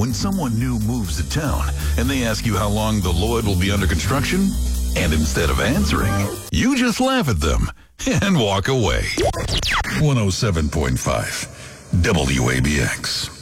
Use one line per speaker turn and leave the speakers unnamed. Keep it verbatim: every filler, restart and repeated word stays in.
when someone new moves to town and they ask you how long the Lloyd will be under construction? And instead of answering, you just laugh at them and walk away. one oh seven point five W A B X.